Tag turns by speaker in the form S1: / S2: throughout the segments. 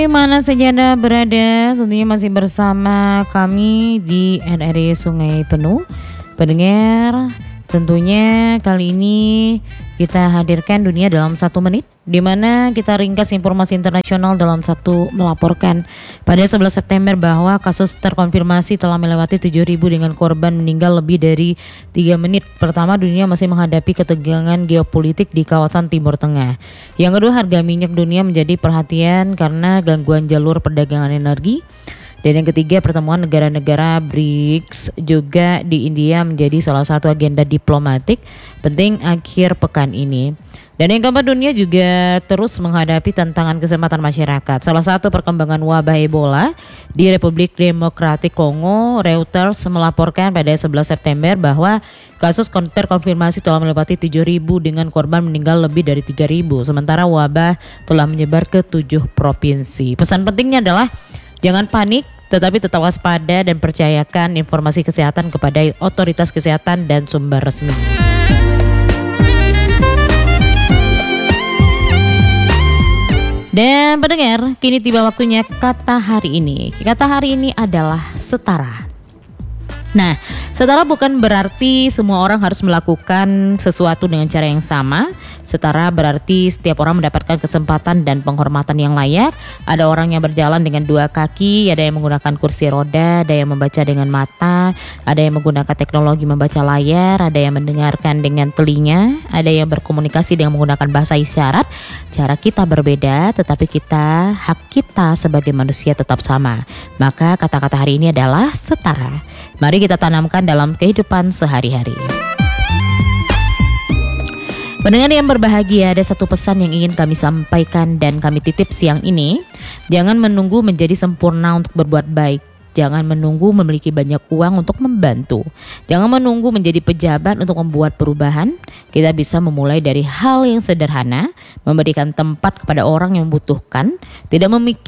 S1: Di mana saja Anda berada, tentunya masih bersama kami di RRI Sungai Penuh. Pendengar, tentunya kali ini kita hadirkan dunia dalam 1 menit, di mana kita ringkas informasi internasional dalam satu melaporkan pada 11 September bahwa kasus terkonfirmasi telah melewati 7.000 dengan korban meninggal lebih dari 3 menit. Pertama, dunia masih menghadapi ketegangan geopolitik di kawasan Timur Tengah. Yang kedua, harga minyak dunia menjadi perhatian karena gangguan jalur perdagangan energi. Dan yang ketiga, pertemuan negara-negara BRICS juga di India menjadi salah satu agenda diplomatik penting akhir pekan ini. Dan yang keempat, dunia juga terus menghadapi tantangan kesehatan masyarakat. Salah satu perkembangan wabah Ebola di Republik Demokratik Kongo, Reuters melaporkan pada 11 September bahwa kasus terkonfirmasi telah melewati 7.000 dengan korban meninggal lebih dari 3.000. Sementara wabah telah menyebar ke 7 provinsi. Pesan pentingnya adalah jangan panik, tetapi tetap waspada dan percayakan informasi kesehatan kepada otoritas kesehatan dan sumber resmi. Dan pendengar, kini tiba waktunya kata hari ini. Kata hari ini adalah setara. Nah, setara bukan berarti semua orang harus melakukan sesuatu dengan cara yang sama. Setara berarti setiap orang mendapatkan kesempatan dan penghormatan yang layak. Ada orang yang berjalan dengan 2 kaki, ada yang menggunakan kursi roda, ada yang membaca dengan mata, ada yang menggunakan teknologi membaca layar, ada yang mendengarkan dengan telinga, ada yang berkomunikasi dengan menggunakan bahasa isyarat. Cara kita berbeda, tetapi hak kita sebagai manusia tetap sama. Maka kata-kata hari ini adalah setara. Mari kita tanamkan dalam kehidupan sehari-hari. Pendengar yang berbahagia, ada satu pesan yang ingin kami sampaikan dan kami titip siang ini. Jangan menunggu menjadi sempurna untuk berbuat baik. Jangan menunggu memiliki banyak uang untuk membantu. Jangan menunggu menjadi pejabat untuk membuat perubahan. Kita bisa memulai dari hal yang sederhana, memberikan tempat kepada orang yang membutuhkan, tidak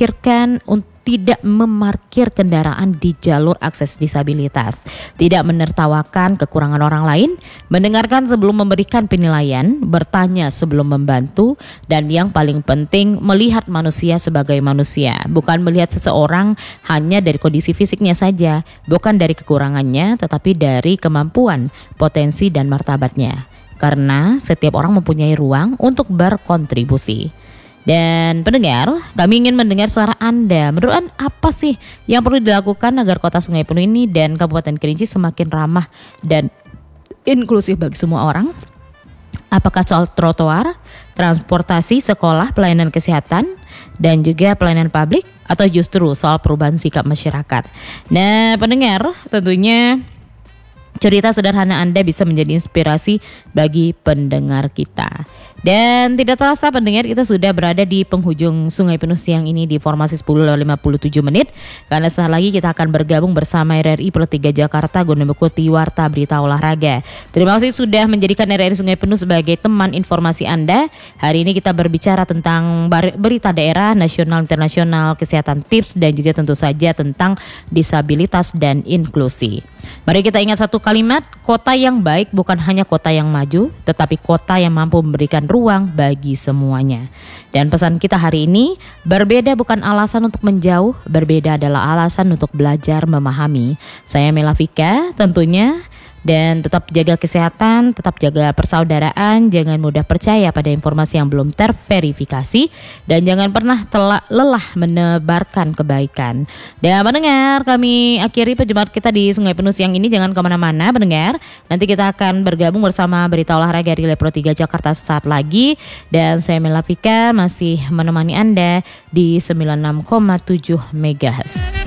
S1: tidak memarkir kendaraan di jalur akses disabilitas, tidak menertawakan kekurangan orang lain, mendengarkan sebelum memberikan penilaian, bertanya sebelum membantu, dan yang paling penting melihat manusia sebagai manusia, bukan melihat seseorang hanya dari kondisi fisiknya saja, bukan dari kekurangannya, tetapi dari kemampuan, potensi, dan martabatnya. Karena setiap orang mempunyai ruang untuk berkontribusi. Dan pendengar, kami ingin mendengar suara Anda. Menurut Anda apa sih yang perlu dilakukan agar kota Sungai Penuh ini dan Kabupaten Kerinci semakin ramah dan inklusif bagi semua orang? Apakah soal trotoar, transportasi, sekolah, pelayanan kesehatan, dan juga pelayanan publik, atau justru soal perubahan sikap masyarakat? Nah, pendengar, tentunya cerita sederhana Anda bisa menjadi inspirasi bagi pendengar kita. Dan tidak terasa pendengar, kita sudah berada di penghujung Sungai Penuh siang ini di formasi 10:57 menit. Karena setelah lagi kita akan bergabung bersama RRI Pro 3 Jakarta guna mengikuti warta berita olahraga. Terima kasih sudah menjadikan RRI Sungai Penuh sebagai teman informasi Anda. Hari ini kita berbicara tentang berita daerah, nasional, internasional, kesehatan, tips, dan juga tentu saja tentang disabilitas dan inklusi. Mari kita ingat satu kalimat, kota yang baik bukan hanya kota yang maju, tetapi kota yang mampu memberikan ruang bagi semuanya. Dan pesan kita hari ini, berbeda bukan alasan untuk menjauh, berbeda adalah alasan untuk belajar memahami. Saya Melavika tentunya. Dan tetap jaga kesehatan, tetap jaga persaudaraan, jangan mudah percaya pada informasi yang belum terverifikasi, dan jangan pernah lelah menebarkan kebaikan. Dan mendengar, kami akhiri perjumpaan kita di Sungai Penuh siang ini. Jangan kemana-mana pendengar, nanti kita akan bergabung bersama berita olahraga di Pro 3 Jakarta saat lagi. Dan saya Melavika masih menemani Anda di 96,7 MHz.